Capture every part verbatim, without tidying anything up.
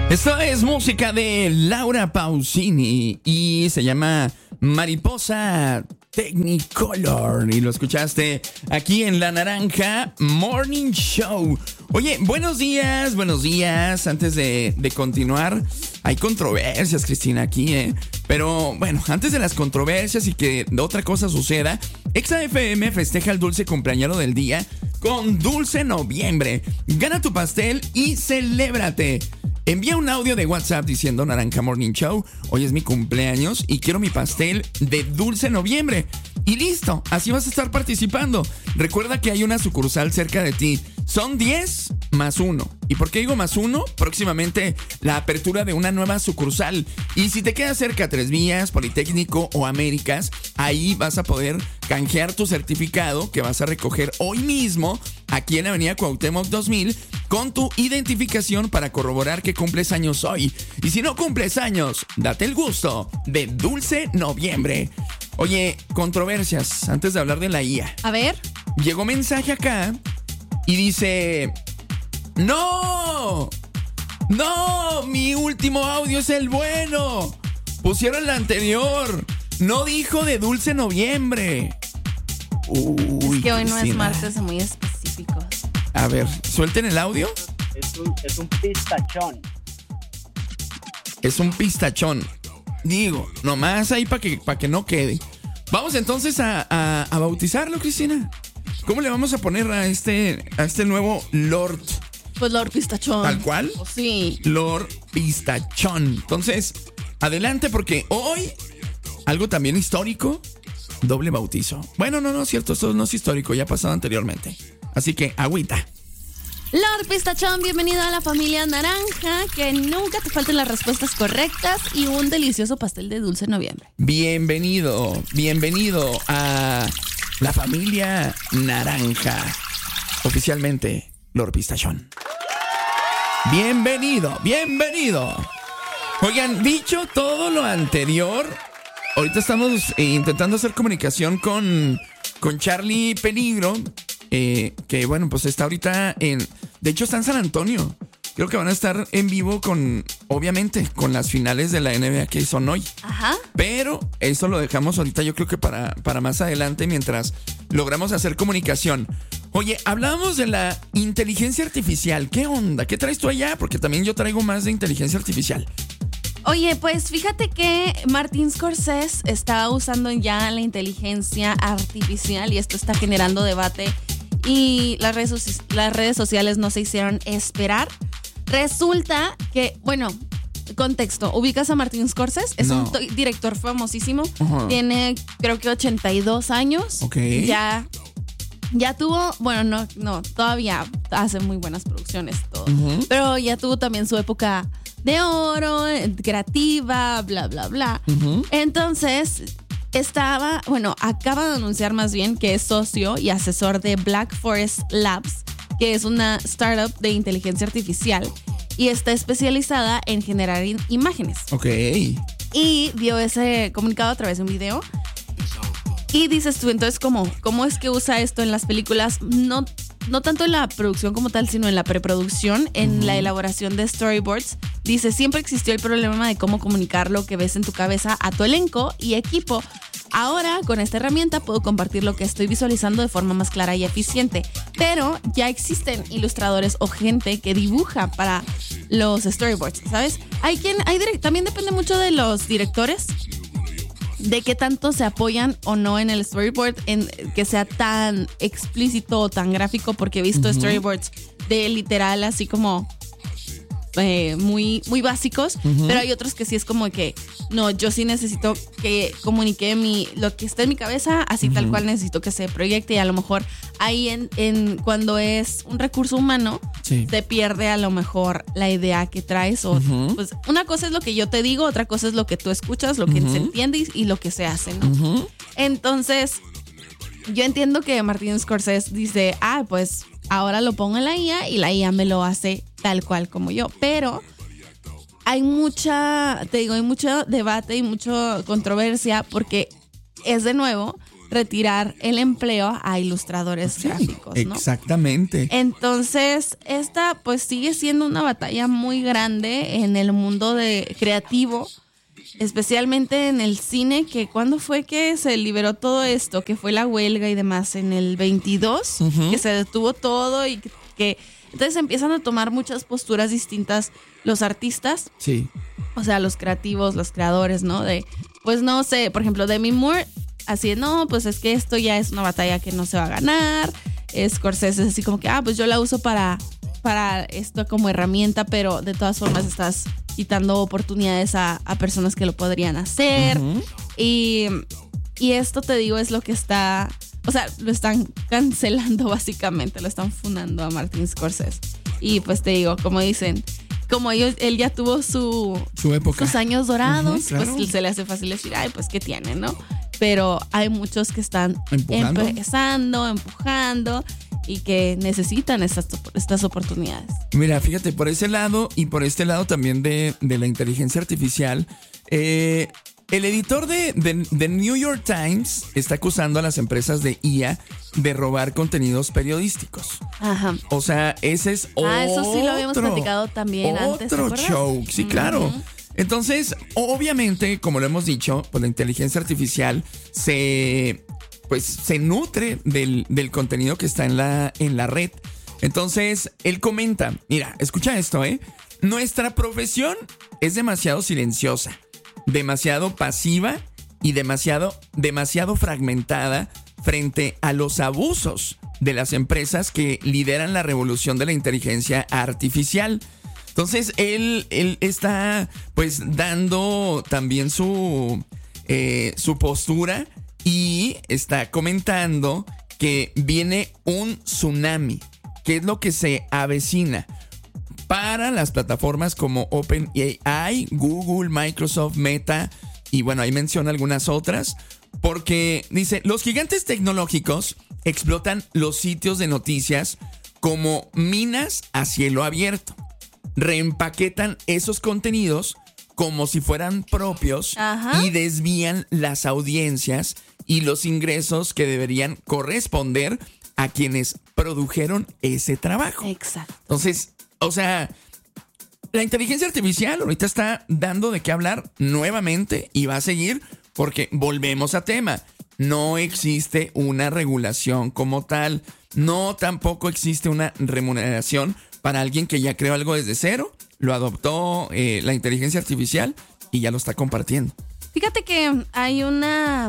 Esto es música de Laura Pausini y se llama Mariposa Technicolor y lo escuchaste aquí en La Naranja Morning Show. Oye, buenos días, buenos días. Antes de, de continuar, hay controversias, Cristina, aquí, ¿eh? Pero bueno, antes de las controversias y que otra cosa suceda, Exa F M festeja el dulce cumpleañero del día con Dulce Noviembre. Gana tu pastel y celébrate. Envía un audio de WhatsApp diciendo Naranja Morning Show, hoy es mi cumpleaños y quiero mi pastel de Dulce Noviembre. Y listo, así vas a estar participando. Recuerda que hay una sucursal cerca de ti. Son diez más uno. ¿Y por qué digo más uno? Próximamente la apertura de una nueva sucursal. Y si te quedas cerca Tres Vías, Politécnico o Américas, ahí vas a poder canjear tu certificado que vas a recoger hoy mismo aquí en Avenida Cuauhtémoc dos mil con tu identificación para corroborar que cumples años hoy. Y si no cumples años, date el gusto de Dulce Noviembre. Oye, controversias, antes de hablar de la I A. A ver. Llegó mensaje acá y dice: ¡No! ¡No! Mi último audio es el bueno. Pusieron el anterior. No dijo de Dulce Noviembre. Uy, es que hoy no Cristina. es martes muy específicos. A ver, suelten el audio. Es un, es un pistachón. Es un pistachón. Digo, nomás ahí para que, pa que no quede. Vamos entonces a, a, a bautizarlo, Cristina. ¿Cómo le vamos a poner a este, a este nuevo Lord? Pues Lord Pistachón. ¿Tal cual? Pues sí. Lord Pistachón. Entonces, adelante porque hoy, algo también histórico, doble bautizo. Bueno, no, no es cierto, esto no es histórico, ya ha pasado anteriormente. Así que, agüita. Lord Pistachón, bienvenido a la familia naranja. Que nunca te falten las respuestas correctas y un delicioso pastel de Dulce Noviembre. Bienvenido, bienvenido a la familia naranja. Oficialmente, Lord Pistachón. Bienvenido, bienvenido. Oigan, dicho todo lo anterior, ahorita estamos eh, intentando hacer comunicación con, con Charlie Peligro. Eh, que bueno, pues está ahorita en... De hecho está en San Antonio. Creo que van a estar en vivo con... Obviamente, con las finales de la N B A que son hoy. Ajá. Pero eso lo dejamos ahorita, yo creo que para, para más adelante, mientras logramos hacer comunicación. Oye, hablábamos de la inteligencia artificial. ¿Qué onda? ¿Qué traes tú allá? Porque también yo traigo más de inteligencia artificial. Oye, pues fíjate que Martin Scorsese está usando ya la inteligencia artificial y esto está generando debate y las redes, las redes sociales no se hicieron esperar. Resulta que, bueno, contexto, ubicas a Martin Scorsese, es no. un to- director famosísimo, uh-huh. tiene creo que ochenta y dos años, Ok. ya, ya tuvo, bueno, no, no, todavía hace muy buenas producciones, todo, Uh-huh. pero ya tuvo también su época de oro, creativa, bla, bla, bla. Uh-huh. Entonces, estaba, bueno, acaba de anunciar más bien que es socio y asesor de Black Forest Labs, que es una startup de inteligencia artificial y está especializada en generar in- imágenes. Ok. Y dio ese comunicado a través de un video. Y dices tú, entonces, ¿cómo? ¿Cómo es que usa esto en las películas? No, no tanto en la producción como tal, sino en la preproducción, en uh-huh. la elaboración de storyboards. Dice, siempre existió el problema de cómo comunicar lo que ves en tu cabeza a tu elenco y equipo. Ahora, con esta herramienta, puedo compartir lo que estoy visualizando de forma más clara y eficiente. Pero ya existen ilustradores o gente que dibuja para los storyboards, ¿sabes? Hay quien, hay direct, también depende mucho de los directores, de qué tanto se apoyan o no en el storyboard, en que sea tan explícito o tan gráfico, porque he visto uh-huh. storyboards de literal así como eh, muy, muy básicos, uh-huh. pero hay otros que sí es como que no, yo sí necesito que comunique mi, lo que está en mi cabeza, así uh-huh. tal cual necesito que se proyecte, y a lo mejor ahí en, en cuando es un recurso humano sí. se pierde a lo mejor la idea que traes o uh-huh. pues una cosa es lo que yo te digo, otra cosa es lo que tú escuchas, lo que uh-huh. se entiende y, y lo que se hace, ¿no? Uh-huh. Entonces yo entiendo que Martin Scorsese dice, ah, pues ahora lo pongo en la I A y la I A me lo hace tal cual como yo, pero hay mucha, te digo, hay mucho debate y mucha controversia porque es de nuevo retirar el empleo a ilustradores Sí, gráficos, ¿no? exactamente. Entonces, esta pues sigue siendo una batalla muy grande en el mundo de creativo, especialmente en el cine, que ¿cuándo fue que se liberó todo esto? Que fue la huelga y demás, en el veintidós, uh-huh. que se detuvo todo y que, que entonces empiezan a tomar muchas posturas distintas los artistas. Sí. O sea, los creativos, los creadores, ¿no? De, pues no sé, por ejemplo, Demi Moore, así de, no, pues es que esto ya es una batalla que no se va a ganar. Scorsese es así como que, ah, pues yo la uso para, para esto como herramienta, pero de todas formas estás quitando oportunidades a, a personas que lo podrían hacer. Uh-huh. Y, y esto, te digo, es lo que está... O sea, lo están cancelando básicamente, lo están funando a Martin Scorsese. Y pues te digo, como dicen, como ellos, él ya tuvo su, su época, sus años dorados, uh-huh, claro. Pues se le hace fácil decir, ay, pues ¿qué tiene, no? Pero hay muchos que están empujando, empezando, empujando y que necesitan estas, estas oportunidades. Mira, fíjate, por ese lado y por este lado también de, de la inteligencia artificial, eh, el editor de, de, de New York Times está acusando a las empresas de I A de robar contenidos periodísticos. Ajá. O sea, ese es otro... Ah, eso sí lo habíamos platicado también otro antes, ¿te acuerdas? show, sí, uh-huh. claro. Entonces, obviamente, como lo hemos dicho, pues la inteligencia artificial se, pues, se nutre del, del contenido que está en la, en la red. Entonces, él comenta, mira, escucha esto, ¿eh? Nuestra profesión es demasiado silenciosa, demasiado pasiva y demasiado, demasiado fragmentada frente a los abusos de las empresas que lideran la revolución de la inteligencia artificial. Entonces, él, él está pues dando también su, eh, su postura y está comentando que viene un tsunami, que es lo que se avecina para las plataformas como OpenAI, Google, Microsoft, Meta, y bueno, ahí menciona algunas otras, porque dice, los gigantes tecnológicos explotan los sitios de noticias como minas a cielo abierto. Reempaquetan esos contenidos como si fueran propios. Ajá. Y desvían las audiencias y los ingresos que deberían corresponder a quienes produjeron ese trabajo. Exacto. Entonces, o sea, la inteligencia artificial ahorita está dando de qué hablar nuevamente y va a seguir porque volvemos a tema. No existe una regulación como tal. No tampoco existe una remuneración para alguien que ya creó algo desde cero, lo adoptó eh, la inteligencia artificial y ya lo está compartiendo. Fíjate que hay una...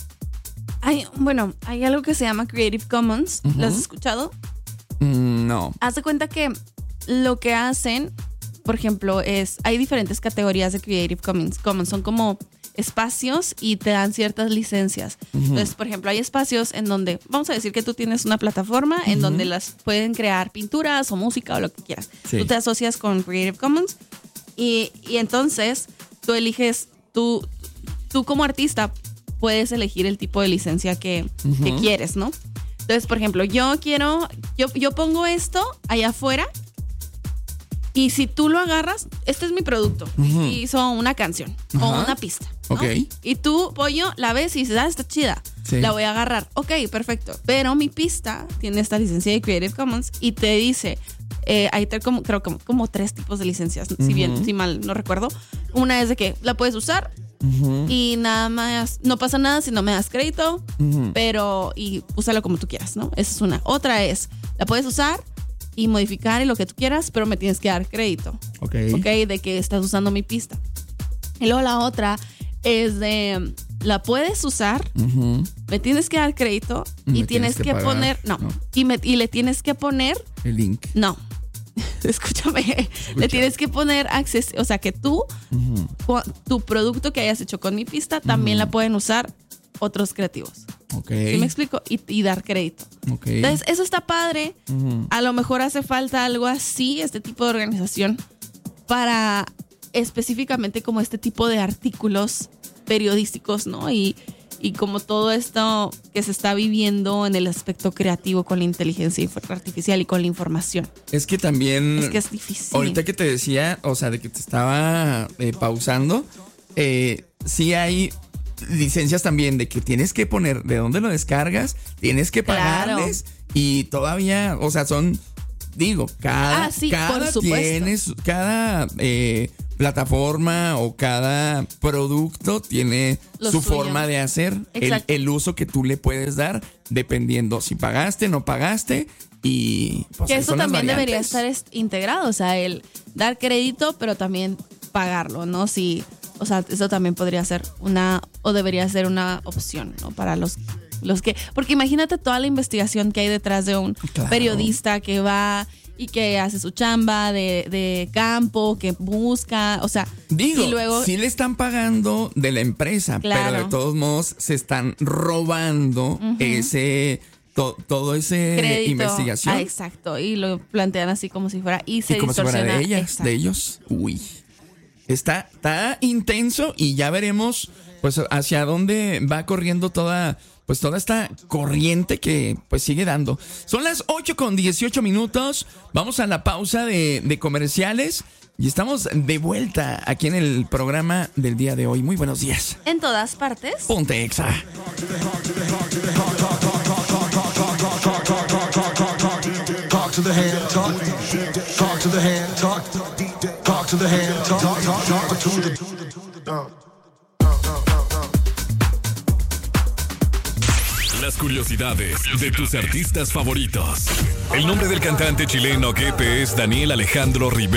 Hay, bueno, hay algo que se llama Creative Commons. Uh-huh. ¿Lo has escuchado? Mm, no. Haz de cuenta que lo que hacen, por ejemplo, es... Hay diferentes categorías de Creative Commons. Commons son como espacios y te dan ciertas licencias. Uh-huh. Entonces, por ejemplo, hay espacios en donde, vamos a decir que tú tienes una plataforma uh-huh. en donde las pueden crear pinturas o música o lo que quieras. Sí. Tú te asocias con Creative Commons y, y entonces tú eliges, tú, tú como artista puedes elegir el tipo de licencia que, uh-huh. que quieres, ¿no? Entonces, por ejemplo, yo quiero, yo, yo pongo esto allá afuera y si tú lo agarras, este es mi producto. Uh-huh. Hizo una canción uh-huh. o una pista, ¿no? Okay. Y tú, pollo, la ves y dices, ah, está chida. Sí. La voy a agarrar. Ok, perfecto. Pero mi pista tiene esta licencia de Creative Commons y te dice, eh, hay como, creo como, como tres tipos de licencias, uh-huh. si bien, si mal no recuerdo. Una es de que la puedes usar uh-huh. y nada más, no pasa nada si no me das crédito, uh-huh. pero, y úsalo como tú quieras, ¿no? Esa es una. Otra es, la puedes usar y modificar y lo que tú quieras, pero me tienes que dar crédito. Ok. Ok, de que estás usando mi pista. Y luego la otra es de, la puedes usar, uh-huh. me tienes que dar crédito y tienes que, que poner, no, no. Y, me, y le tienes que poner el link. No, escúchame, Escucha. Le tienes que poner acceso, o sea que tú, uh-huh. tu producto que hayas hecho con mi pista, también uh-huh. la pueden usar otros creativos. Ok. ¿Sí me explico? Y, y dar crédito. Ok. Entonces, eso está padre. Uh-huh. A lo mejor hace falta algo así, este tipo de organización, para específicamente como este tipo de artículos periodísticos, ¿no? Y, y como todo esto que se está viviendo en el aspecto creativo con la inteligencia artificial y con la información. Es que también... Es que es difícil. Ahorita que te decía, o sea, de que te estaba eh, pausando, eh, sí hay... licencias también de que tienes que poner de dónde lo descargas, tienes que pagarles Claro. y todavía, o sea, son, digo, cada, Ah, sí, cada por supuesto. tiene su- cada eh, plataforma o cada producto tiene Lo su suyo. forma de hacer el, Exacto. el uso que tú le puedes dar dependiendo si pagaste, no pagaste y pues, Que ahí eso son las también debería variantes. estar est- integrado, o sea, el dar crédito, pero también pagarlo, ¿no? Si, o sea, eso también podría ser una, o debería ser una opción, ¿no? Para los, los que, porque imagínate toda la investigación que hay detrás de un Claro. periodista que va y que hace su chamba de, de campo, que busca, o sea, Digo, y luego, sí le están pagando de la empresa, Claro. pero de todos modos se están robando ese to- todo ese crédito. investigación Ah, exacto, y lo plantean así como si fuera, y se y como si fuera distorsiona. de ellas, Exacto. de ellos. Uy. Está, está intenso y ya veremos pues hacia dónde va corriendo toda pues toda esta corriente que pues sigue dando. Son las ocho con dieciocho minutos. Vamos a la pausa de, de comerciales y estamos de vuelta aquí en el programa del día de hoy. Muy buenos días. En todas partes. Ponte Exa. Talk to the hand, talk, talk to the hand, talk, talk to the hand, talk, talk, talk to the. Las curiosidades de tus artistas favoritos. El nombre del cantante chileno Kepe es Daniel Alejandro Rivera.